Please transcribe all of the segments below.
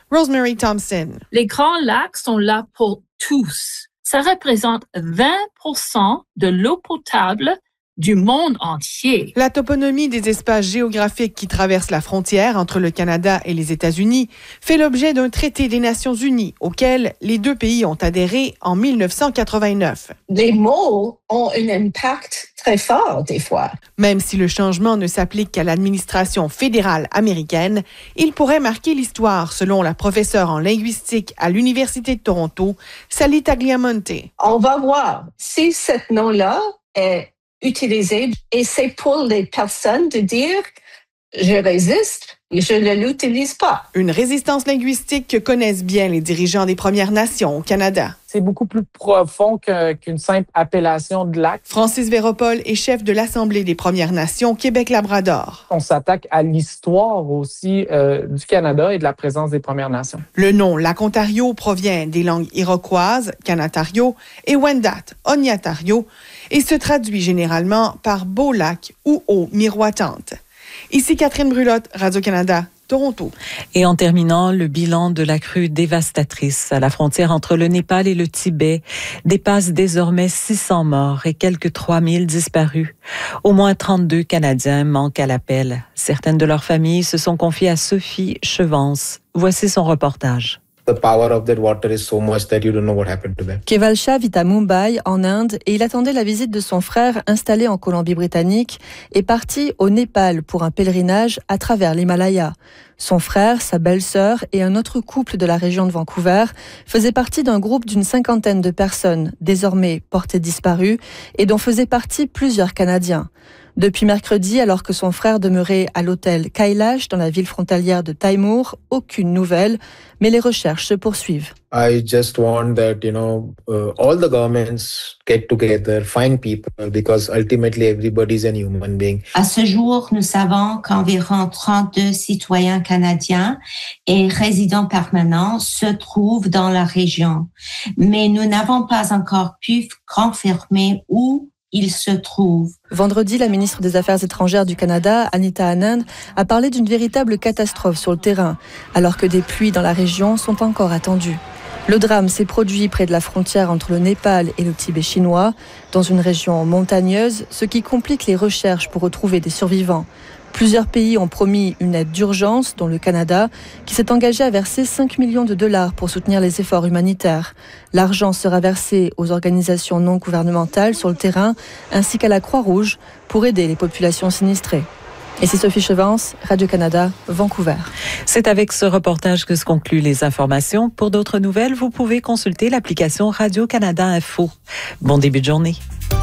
Rosemary Thompson. Les grands lacs sont là pour tous. Ça représente 20% de l'eau potable du monde entier. La toponymie des espaces géographiques qui traversent la frontière entre le Canada et les États-Unis fait l'objet d'un traité des Nations unies auquel les deux pays ont adhéré en 1989. Les mots ont un impact très fort des fois. Même si le changement ne s'applique qu'à l'administration fédérale américaine, il pourrait marquer l'histoire, selon la professeure en linguistique à l'Université de Toronto, Sally Tagliamonte. On va voir si ce nom-là est utilisé et c'est pour les personnes de dire je résiste et je ne l'utilise pas. Une résistance linguistique que connaissent bien les dirigeants des Premières Nations au Canada. C'est beaucoup plus profond qu'une simple appellation de lac. Francis Véropol est chef de l'Assemblée des Premières Nations Québec-Labrador. On s'attaque à l'histoire aussi du Canada et de la présence des Premières Nations. Le nom Lac Ontario provient des langues iroquoises, Kanatario, et Wendat, Ognatario, et se traduit généralement par beau lac ou eau miroitante. Ici Catherine Brulotte, Radio-Canada, Toronto. Et en terminant, le bilan de la crue dévastatrice à la frontière entre le Népal et le Tibet dépasse désormais 600 morts et quelques 3000 disparus. Au moins 32 Canadiens manquent à l'appel. Certaines de leurs familles se sont confiées à Sophie Chevance. Voici son reportage. The power of that water is so much that you don't know what happened to them. Keval Shah vit à Mumbai, en Inde, et il attendait la visite de son frère installé en Colombie-Britannique et parti au Népal pour un pèlerinage à travers l'Himalaya. Son frère, sa belle-sœur et un autre couple de la région de Vancouver faisaient partie d'un groupe d'une 50aine de personnes, désormais portées disparues, et dont faisaient partie plusieurs Canadiens. Depuis mercredi, alors que son frère demeurait à l'hôtel Kailash dans la ville frontalière de Taimur, aucune nouvelle, mais les recherches se poursuivent. I just want that, all the governments get together, find people, because ultimately everybody is a human being. À ce jour, nous savons qu'environ 32 citoyens canadiens et résidents permanents se trouvent dans la région, mais nous n'avons pas encore pu confirmer où il se trouve. Vendredi, la ministre des Affaires étrangères du Canada, Anita Anand, a parlé d'une véritable catastrophe sur le terrain, alors que des pluies dans la région sont encore attendues. Le drame s'est produit près de la frontière entre le Népal et le Tibet chinois, dans une région montagneuse, ce qui complique les recherches pour retrouver des survivants. Plusieurs pays ont promis une aide d'urgence, dont le Canada, qui s'est engagé à verser 5 millions de dollars pour soutenir les efforts humanitaires. L'argent sera versé aux organisations non gouvernementales sur le terrain, ainsi qu'à la Croix-Rouge, pour aider les populations sinistrées. Et c'est Sophie Chevance, Radio-Canada, Vancouver. C'est avec ce reportage que se concluent les informations. Pour d'autres nouvelles, vous pouvez consulter l'application Radio-Canada Info. Bon début de journée.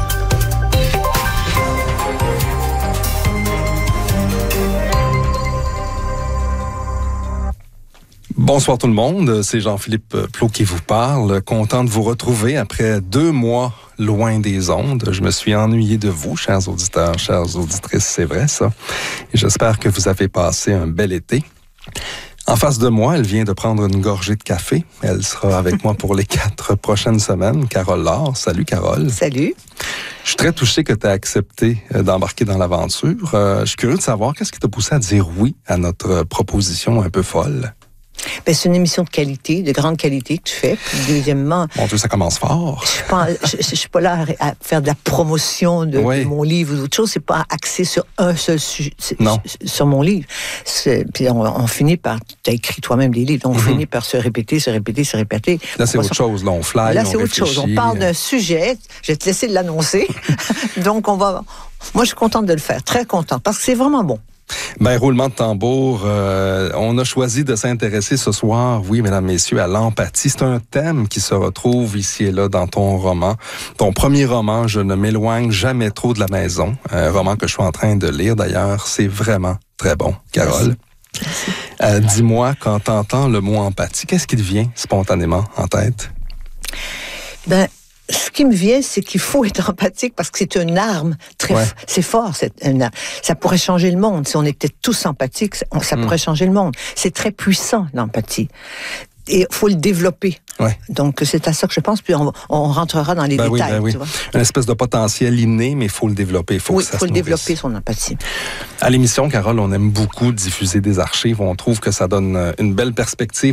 Bonsoir tout le monde, c'est Jean-Philippe Plot qui vous parle. Content de vous retrouver après 2 mois loin des ondes. Je me suis ennuyé de vous, chers auditeurs, chères auditrices, c'est vrai ça. Et j'espère que vous avez passé un bel été. En face de moi, elle vient de prendre une gorgée de café. Elle sera avec moi pour les 4 prochaines semaines. Carole Laure. Salut Carole. Salut. Je suis très touché que tu aies accepté d'embarquer dans l'aventure. Je suis curieux de savoir qu'est-ce qui t'a poussé à dire oui à notre proposition un peu folle. Ben, c'est une émission de qualité, de grande qualité que tu fais. Puis, deuxièmement... Mon Dieu, ça commence fort. Je suis pas là à faire de la promotion de mon livre ou d'autre chose. C'est pas axé sur un seul sujet, sur mon livre. Puis on finit par... Tu as écrit toi-même des livres. On finit par se répéter. Là, c'est autre chose. Là, on fly, là, on c'est autre réfléchit. chose. On parle d'un sujet. Je vais te laisser l'annoncer. Donc, on va... Moi, je suis contente de le faire. Très contente. Parce que c'est vraiment bon. Ben, roulement de tambour, on a choisi de s'intéresser ce soir, oui, mesdames, messieurs, à l'empathie. C'est un thème qui se retrouve ici et là dans ton roman. Ton premier roman, Je ne m'éloigne jamais trop de la maison. Un roman que je suis en train de lire, d'ailleurs. C'est vraiment très bon, Carole. Merci. Dis-moi, quand t'entends le mot empathie, qu'est-ce qui te vient spontanément en tête? Ben, ce qui me vient, c'est qu'il faut être empathique parce que c'est une arme c'est fort, une arme. Ça pourrait changer le monde. Si on était tous empathiques, ça pourrait changer le monde. C'est très puissant, l'empathie. Et il faut le développer. Ouais. Donc, c'est à ça que je pense, puis on rentrera dans les détails. Oui. Tu vois? Une espèce de potentiel inné, mais il faut le développer. Il faut le développer, son empathie. À l'émission, Carole, on aime beaucoup diffuser des archives. On trouve que ça donne une belle perspective